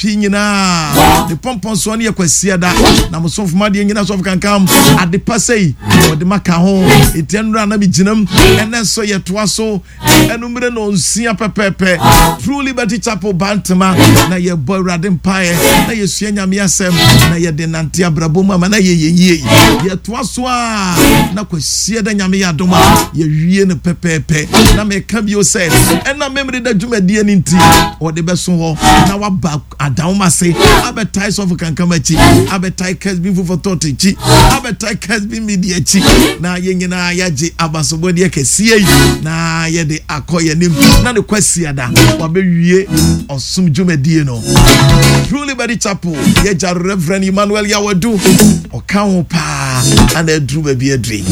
pinyina the pompon so ne yakwasiada na musonfo de nyina so kankam ade pasei o de maka ho etienura na biginam ene so yetoa so enumre no nsia pepepe True Liberty Chapel Bantama na ye boy radin pae na ye sua nyame asem na ye de nante abrabo ma na ye yetoa so a na kwasiada nyame yadoma ye wie ne pepepe na me ka bio say ena memre da dwumadi ni nti o de beso ho na wa ba adawma say abetai so kankam achi abetai Kesbin for 30 chi abetai Kesbin media chi na ye nyina yaje abasobode kesie na ye de akoye nim na ne kwasiada wa bewie osum dwumadi no True Liberty Chapel ye ja Reverend Emmanuel Yawadu o kan ho pa ana dru ba bi adri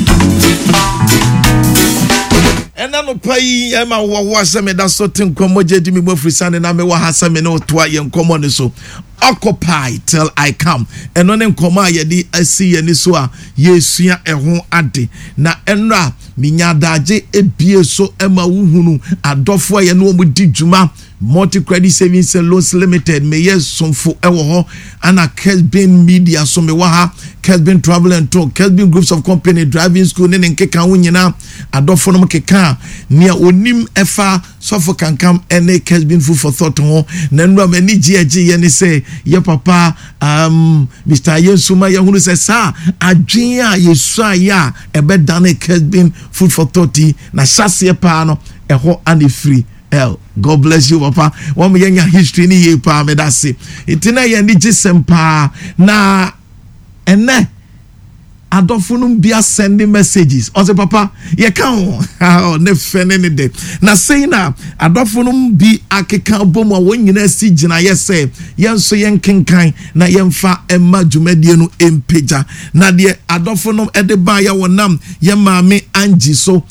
ena no pai e ma wo aseme da so tin komo jedi mi mofrisane na me wa haseme no to aye nkomo ne so occupy till I come eno ne nkomo aye di asi ye ni so a yesua eho ade na enra minya daje ebie so ema wuhunu adofo aye no mu di djuma Multi Credit Savings and Loans Limited me yes somfo ewo ho ana Kesbin Media so me wa ha Kesbin Travel and Tour Kesbin Groups of Company Driving School ne nkeka wo nyina adofo no keka nia onim efa sofo kankam ene Kesbin Food for Thought ho na nwa mani giegie ye ne say ye papa Mr. Yesuma ye hunu say sa adwen a yesua ya ebedane Kesbin Food for Thought na hyase pa no eho ane free God bless you, Papa. One young history ni ye pa me that say. Itina ye ni jisempa na ene adofunum bia sending messages. Ose Papa, ye kan ne fene ni de. Na say na adofunum bi akeka bom a won nyina si gina ye say yen so yen kenkan na yen fa emma dwumadie no empeja. Na de adofunum ede ba ya wonam ye maame Angie so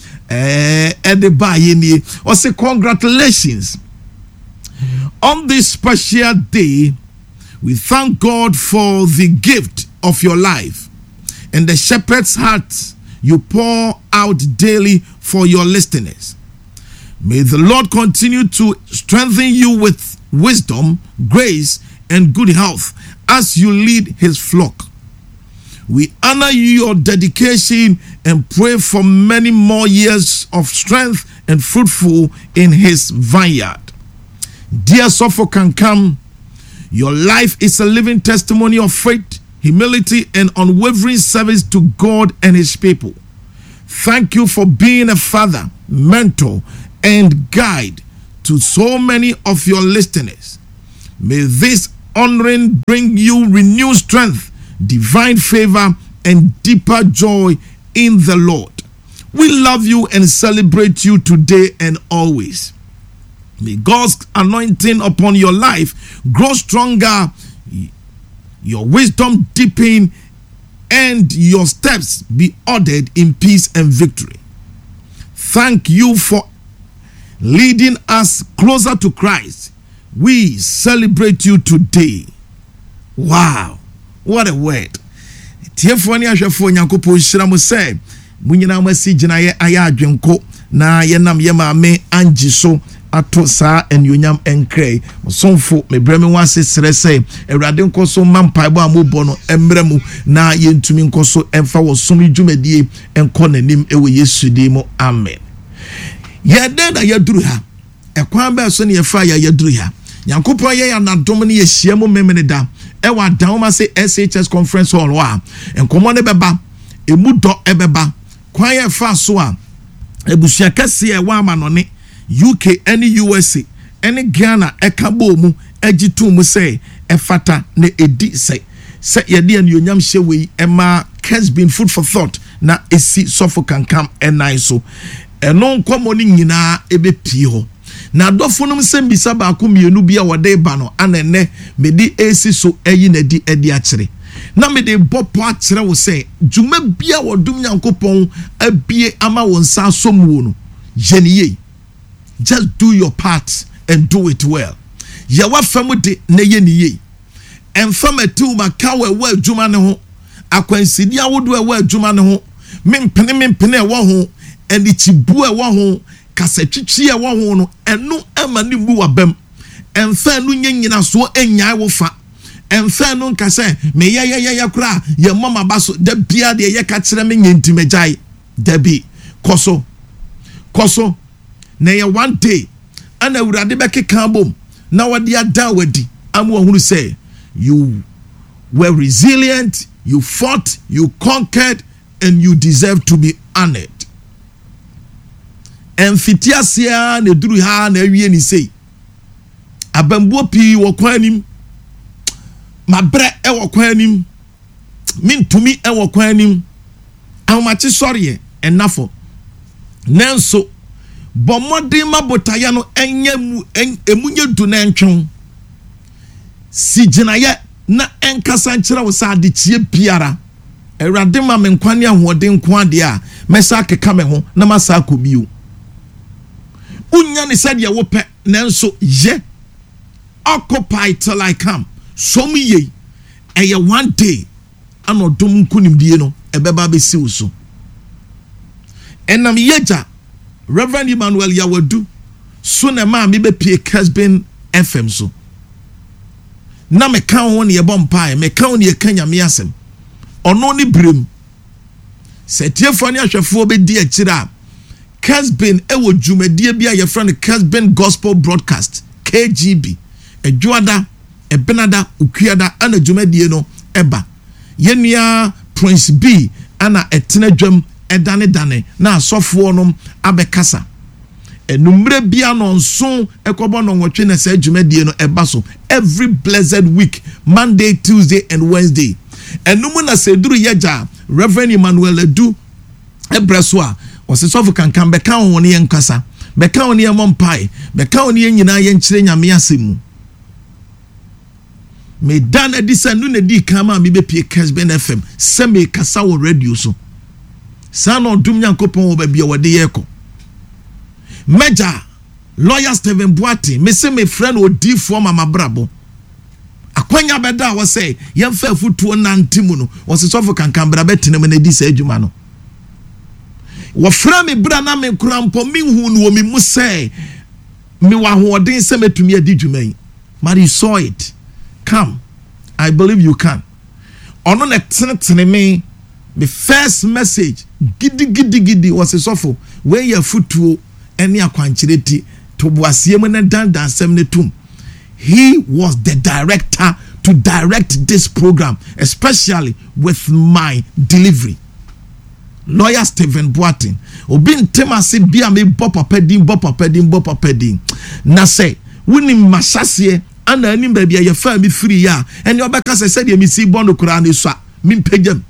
or say congratulations on this special day. We thank God for the gift of your life and the shepherd's heart you pour out daily for your listeners. May the Lord continue to strengthen you with wisdom, grace, and good health as you lead his flock. We honor your dedication and pray for many more years of strength and fruitful in his vineyard. Dear Sofo Kankam, your life is a living testimony of faith, humility, and unwavering service to God and his people. Thank you for being a father, mentor, and guide to so many of your listeners. May this honoring bring you renewed strength, divine favor, and deeper joy in the Lord. We love you and celebrate you today and always. May God's anointing upon your life grow stronger, your wisdom deepen, and your steps be ordered in peace and victory. Thank you for leading us closer to Christ. We celebrate you today. Wow. What a word. Tiefo ni ahwefo nyankopon hira mo say munyina masi gina ye aya adwenko na ye nam ye maame Angie so ato saa enyonyam enkrai musonfo mebreme wase sere say ewrade nkoso mampaibo amobo no emremu na ye ntumi nkoso emfa wo som dwumadie enko nanim ewe Yesu di mo amen. Ye de na ye duru ha ekwan ba so ne ye fa ya duru ha nyankopon ye ya nadom ne ye hia mo memene da ewa down say SHS conference hall wa enkomo ne beba emu do ebeba kwan ye fa so a ebusua kase e wa amanone UK any USA any Ghana ekabo mu agitu mu say efata ne edi say ye de anyonyam hye we ema Kesbin Food for Thought na esi Sofo Kankam enai so eno nkomo ni nyina ebepie ho na dofunum sembisa ba ko mienu bia wode ba no anene medi esi so eyi na di edi akire na mede bopo akire wo se djuma bia wodum nyankopon abie ama won sa somuo no jeniye. Just do your part and do it well. Ya wa famude na ye niye enfamati umakawe wa djuma ne ho akwansidi awodo wa djuma ne ho mempene e wo ho eni chibu e wo ho kasatwitwi e wo ho no enu ama ni mu wabam emfa no nyina so enyae wo fa emfa no nka se me ya kura ye mama baso da bia de ye ka kire me nyentimagyae da bi koso na ye one day ana urade bekeka bom na wade ada wadi am wo hunu say you were resilient, you fought, you conquered, and you deserve to be honored. Emfitiasia ne duru ha na awie ni sei abambuo pi wo kwanim mabre e wo kwanim mintumi e wo kwanim ahomache soriye enafo nanso bomode mabotaya no enyemu emunye du na ntwon si ginaye na enkasa nkyere wo sa de tie biara Awurade ma me nkwane ahoden nko ade a mesa keka me ho na masa akobio unya ne said ya wo pe nanso ye occupy till I come so me ye eye one day anodom nkunimdie no ebeba besi wo so enam yeja Reverend Emmanuel Yawadu so na ma me be pie Casbin FM so na me kan ho ne ye bompa me kan ne ye kanya me asem ono ni brem setiefo ne ahwefo be di akira Casbin ewo dwumadie bia ye friend Casbin Gospel Broadcast KGB edwada ebenada okuada ana dwumadie no eba yenua Prince B ana etena dwam edane na asofo no abekasa enumre bia no nso ekobo no nwotwe na sa dwumadie no eba so every blessed week Monday, Tuesday and Wednesday enumu na seduru yeja Reverend Emmanuel Edu ebreso a osesofo kankan beka ho ne yenkasa beka ho ne yemompai beka ho ne nyina yenkyire nyame asemu me dan edisa nu na di kama me be pie Casbin FM se me kasa wo radio so sa no dum nyankopon wo ba bia wode yeko Major Lawyer Stephen Boati me se me friend odifo mama brabo akwanya beda wo say yemfa futuo nantimu no osesofo kankan bra betene me na di sa adwuma no wo fra me bra na me krampo me hu no mi mu say me wa hoden se metumi adi dwuma yi but you saw it. Come, I believe you can. Ono na tenetene me the first message gidi was a sofo where your futuo eni akwanchireti to boasie mu na dan sem ne tum. He was the director to direct this program, especially with my delivery. Lawyer Stephen Boatin obi ntemase bia me bop pedin na say woni masase ana anim ba bia ye fa mi free ya ene obeka se de mi si bono kura ne so mi mpagam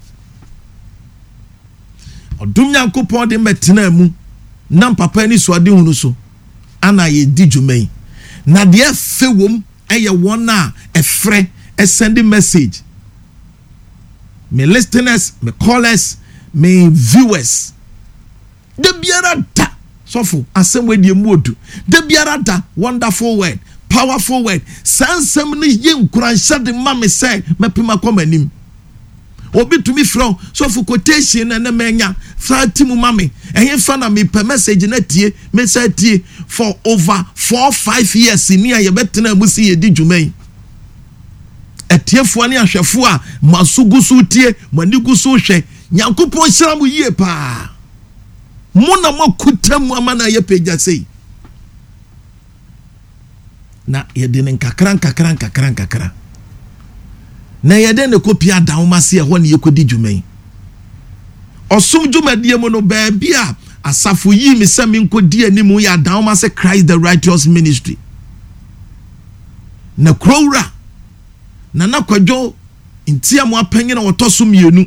odum yankopon de metena mu na papa ni so ade hunu so ana ye di dwumai na de fewom eye wona efre send message me listeners me callers me viewers de biara da sofo asem we de muodu de biara da wonderful word powerful word sansem ni ye nkuransha de ma me say mepema komanim obi tumi from sofo quotation na menya fratimu mame ehye fa na me per message na tie me say tie for over 4-5 years ni aye betena musi ye di dwumai etiefo ani ahwefo a masugusu tie manigusu hwe nyankopon hyira mu yie pa mo na makutam amana ye pagya sei na yede ne nkakran na yede ne kopia dawomase e ho ne yekodi dwumai osum dwumadie mu no ba bia asafo yi mi se mi nkodi animu ya dawomase Christ the Righteous Ministry na krowra na nakwadwo ntia mo apanyi na wotoso mienu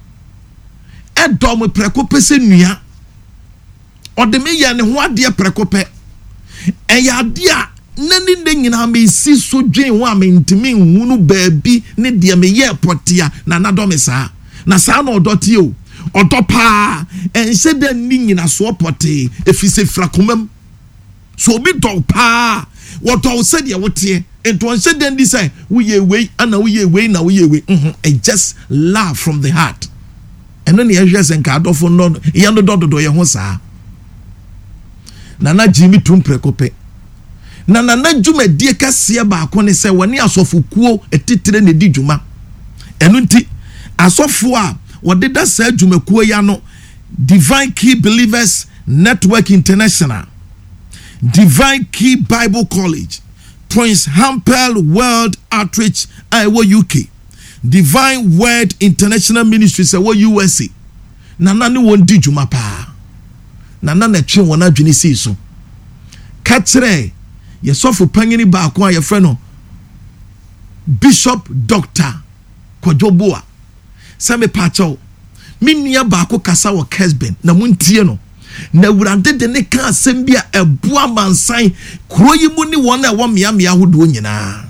edom preko pese nua odeme ya ne ho ade preko pe eya ade a nani de nyina me si so dwen ho a me ntimi hunu baabi ne de me ye potia na nadome saa na saa na odote o odopa ense de ni nyina so pote efise frakomam so obi do pa woto se de wote ento ense de ndi say we ye we ana we ye we na we ye we just laugh from the heart eno ne yehwese nka adofo no yando dododo ye ho saa nana Jimmy tumprekope na dwumadie kase ba ko ne se woni asofokuo etitire ne di dwuma enu nti asofo a wode da sa dwumakuo ya no Divine Key Believers Network International, Divine Key Bible College, Prince Hampel World Outreach UK, Divine Word International Ministries USA. Nana ni won di dwuma pa. Nana na twe wona dwene si so. Ka kire ye sofo panyini ba ko ye frɛ no Bishop Dr. Kwadwoboa. Sɛ me pacho minia ba ko kasa wo Kesben na muntie no. Na wurade de ne ka asɛm bi a ɛboa mansan kuro yi mu ni wona ɛwɔ mea hodo nyinaa.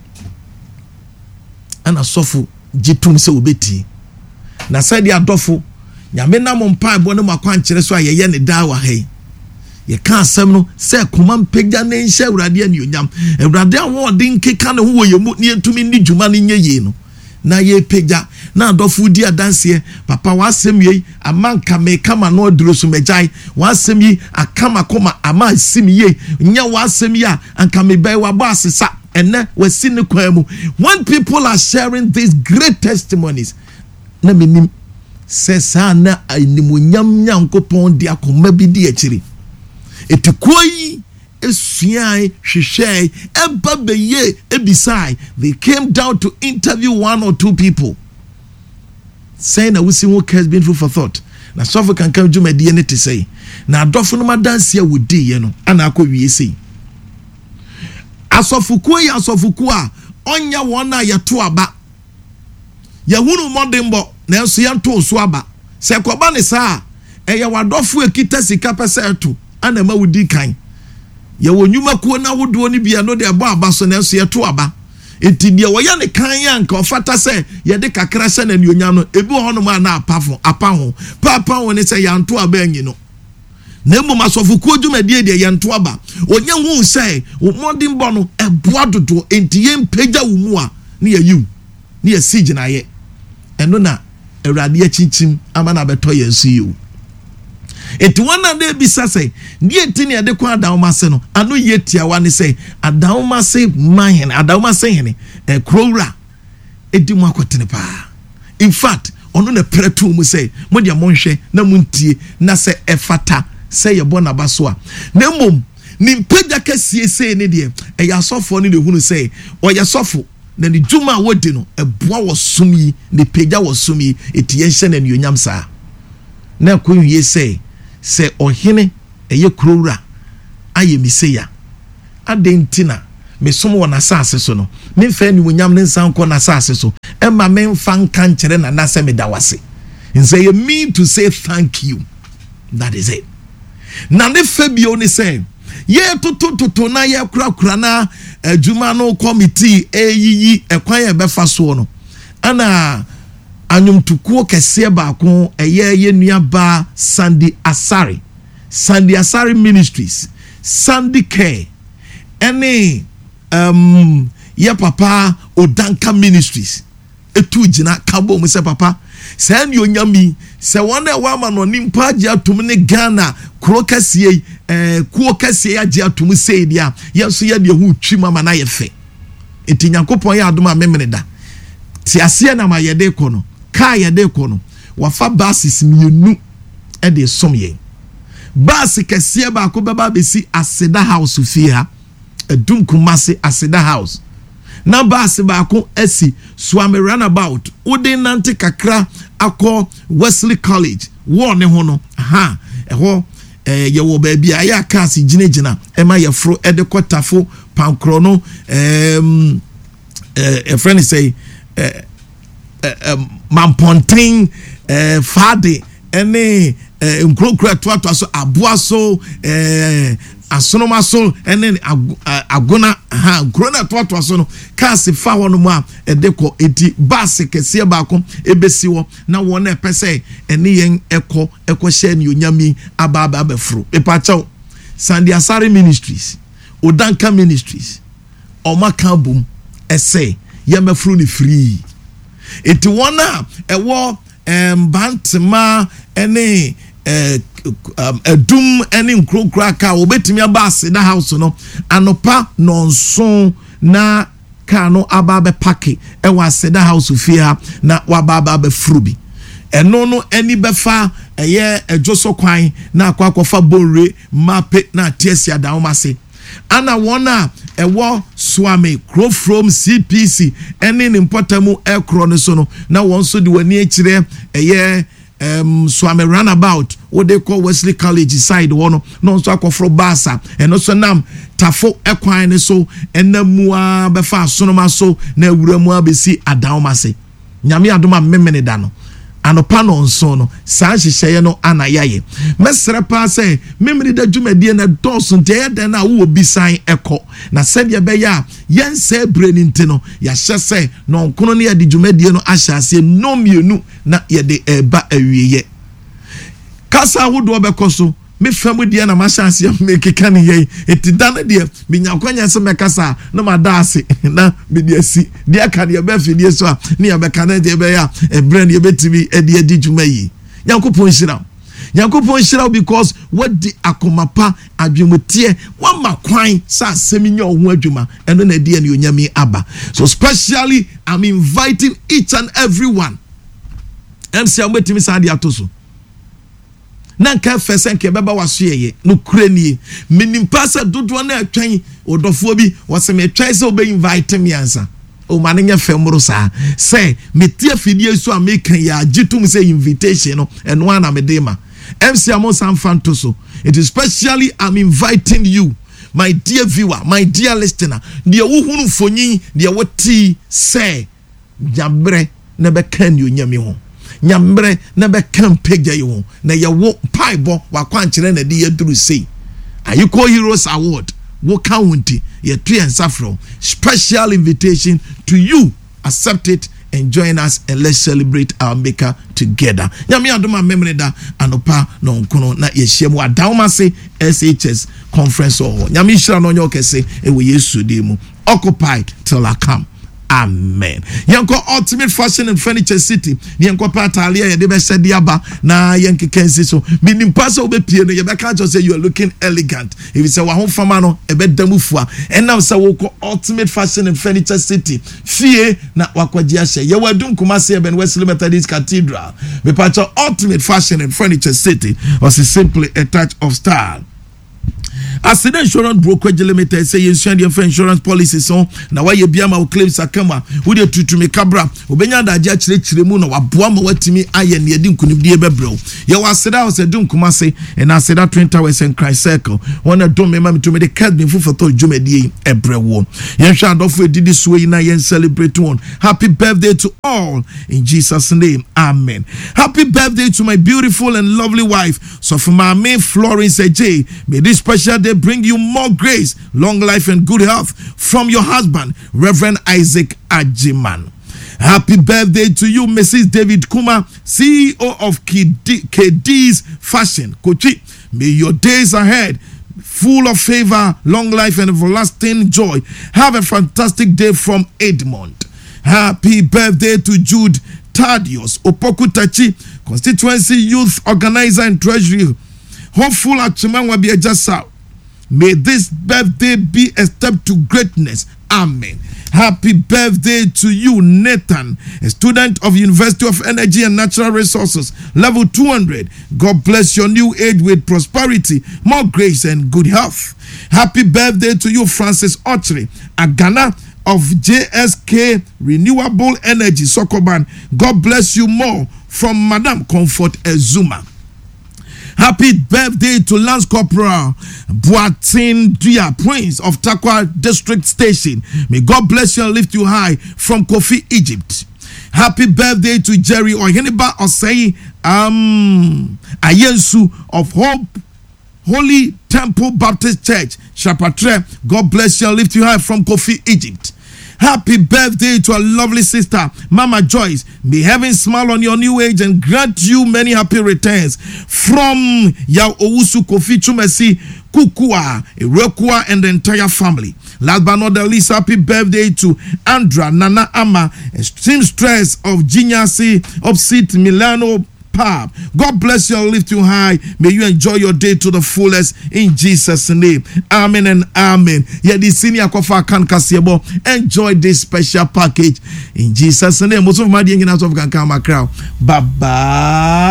Ana sofo gitum sɛ obeti. Na sɛ de adɔfo nyame na mo mpa ebo ne makwankyere so ayeye ne da wa hei ye ka asem no se koma mpegya ne nhye awurade ani onyam awurade aho ode nkeka ne ho wo yemu ne entumi ni dwuma ne nye yi no na ye pegya na adofo di adanse papa wa asem yi amanka me kama no aduro so megyan wa asem yi akama koma ama asim yi nya wa asem yi a anka me bai wa ba asesa enne wasi ne kwa mu. When people are sharing these great testimonies na menim sesa na animunyam nyankopon di akoma bi di akiri etikoi esuai hwehwei eba beye ebisai. They came down to interview 1 or 2 people saying that we see what has been food for thought. Na sofo kan kan dwumadi ne te say na adofo no madanse a wodi ye no ana akɔwie sei asofukuo a onya wona yeto aba yahunu modembo na enso yanto so aba se koba ne saa eye wadofo ekita sika pese eto ana ma wudi kan ye wonwuma kuo na wodo ni bia no de aba aba so na enso yeto aba etidie wo ya ne kan ya nka ofata se ye de kakra se na nyonya no ebi ho no ma na apa ho papa ho ne se yanto aba anyi no na emu masofukuo dwumadie de yanto aba onye hu se modembo no eboa dodo entiye mpegya wo mu a ne ye yiw ne ye sigina ye eno na awurade achichim ama na beto yensu yi. Eti wana de bisa se die tini ade kwa adawmase no anu yetia wa ne se adawmase mahen adawmase hene krowra edi mu akotene pa. In fact ono na pretu mu se mo dia monhwe na muntie na se efata se ye bona baso a na mom ni mpagya kasie se ne de e ya sofo ne hunu se o ya sofo na ni dwuma wodi no eboa wo sumi ne pagya wo sumi etiye hye na nyonyam saa na kowie se ohene eye krowra aye miseya adentina me som wo na saase so no me fa ni wonyam ne nsanko na saase so e ma me mfa nka nkere na na se me dawase nse ye mean to say thank you. That is it. Na ne fabio ni say ye toto na ye kura na adwuma no committee eyiyi ekwan ye befa so no ana anyumtukuo kese baako ye nuaba Sandy Asari Ministries, Sandy Care ene ye papa Odanka Ministries etu gina kabo mu se papa se ni onyami se wona wa ma no nimpa agi atum ne Ghana kuro kase kuo kase agi atum sei dia yenso ye de hu twi mama na ye fe eti Nyankopon ya adoma memene da ti ase na ma ye de ko no ka ye de ko no wafa basis mienu e de som ye basi kase ba ko beba besi Aseda House fia Edunkumase Aseda House na basi ba ko esi Swami Runabout uden nante kakra akọ Wesley College wo ne ho no aha eho ye wo ba bia ya kasi ginegina e ma ye fro e de kotafo pankro no a friend say Mampontin Fade ene nkrokra to so aboa so asonoma so ene agona ha grona to so no kasi fa hono mu a edeko eti base kese ba ko ebesi wo na wo na pese ene yen eko hye ni onyami aba befro epacho Sandy Asari Ministries Odanka Ministries omaka bum ese yemafru ni free eti wona ewo bantema ene edum ene nkrokra ka obetimi aba aseda house no anopa nonso na ka no aba be pake e wa aseda house fia na wa aba be frubi eno no eni befa eye ejoso kwan na akwakofa bonre mape na tiesia daomase ana wona ewo swame crow from CPC eni nimpotamu ekro no so no na won so de wani akire eye swame runabout what they call Wesley College side one no so akofro basa eno so nam tafo ekwan ne so enamu a befa sonoma so na awuramu abesi adaomase nyame adoma memene da no anopa no nso no saa hyehyeye no anayaye mesere pa se memene da dwumadie na doso nte den na wo bisan eko na sede be ya yense breni nte no ya hyese no nkono ne ya de dwumadie no ahyase no mienu na ye de eba awieye kasa wodo bekoso me famu dia na mashanse me keka ne ye etidane dia me nyakwanya se mekasa na madase na me dia si dia ka dia be fidie so a ne ya beka na dia be ya ebrand ye betimi e dia di dwuma yi yankopon shira because what the akomapa adwumotie wa makwan sa seminya ohu adwuma eno na dia ne onyame aba so specially I'm inviting each and everyone MC amwetimi sa dia toso nanka fesen ke beba wasoyeye no kuranie minimpa se dodo na atwan odofo bi wose me atwan se obe invite me ansa o mane nya femro sa say metia fidie so amekan ya gitum say invitation no eno ana medema MC Amosan Fantoso it is specially I'm inviting you my dear viewer my dear listener de wohunu fonyin de woti say jabre na bekan yo nyame ho nyambre na be campaign you na ye wo paibo wa kwankyere na de yaduru sei Ayiko Heroes Award wo county ye three and safro special invitation to you accept it and join us and let's celebrate our maker together nyame adoma memory da anopa no nkono na ye hyem wa daumase SHS conference ho nyame hira no nyo kese e wo Yesu de mu occupy till I come. Amen. Yanko Ultimate Fashion and Furniture City. Yanko patalia ya debe sedi aba na yanki kensi so. Minim pasa ube pie no yebe can't just say you are looking elegant. If you say wa hon fama no ebe demufua. And now say woko Ultimate Fashion and Furniture City. Fie na wakwaji she. Ye wadum kumasi eben Wesley Methodist Cathedral. Me pacha Ultimate Fashion and Furniture City was simply a touch of style. As the insurance brokerage limited say insurance policy so na why you bia ma claims akama wo de tutumi kabra obenya da agya kyerɛ mu na waboa ma watimi aye ne edi nkunimdie bebrɛw ye waseda was edum kumase and aseda Twin Towers and Christ Circle one do me ma to me de card me fufoto dwumadie ebrewo ye hwa adofo edidi so yi na ye celebrate one happy birthday to all in Jesus name amen happy birthday to my beautiful and lovely wife so for my main Florence AJ may this special day bring you more grace, long life and good health from your husband, Reverend Isaac Ajiman. Happy birthday to you, Mrs. David Kuma, CEO of KD's Fashion. Kochi, may your days ahead full of favor, long life and everlasting joy. Have a fantastic day from Edmond. Happy birthday to Jude Thaddeus Opokutachi, Constituency Youth Organizer and Treasury. Hopeful Achimanwa be a may this birthday be a step to greatness. Amen. Happy birthday to you, Nathan, a student of University of Energy and Natural Resources, level 200. God bless your new age with prosperity, more grace and good health. Happy birthday to you, Francis Ochre, a Ghana of JSK Renewable Energy, Sokoban. God bless you more from Madam Comfort Ezuma. Happy birthday to Lance Corporal Boatin Dia, Prince of Takwa District Station. May God bless you and lift you high from Kofi, Egypt. Happy birthday to Jerry Oyeniba Osei Ayensu of Hope Holy Temple Baptist Church, Chapatre. God bless you and lift you high from Kofi, Egypt. Happy birthday to our lovely sister, Mama Joyce. May heaven smile on your new age and grant you many happy returns from Yao Owusu Kofi Chumesi, Kukua, Irekua, and the entire family. Last but not the least, happy birthday to Andra Nana Ama, a seamstress of Geniasi, Opsit Milano pub. God bless you and lift you high. May you enjoy your day to the fullest in Jesus' name. Amen and amen. Yeah, the senior kofa kan kasiebo. Enjoy this special package in Jesus' name. Most of my dear out of Kankama crowd. Bye bye.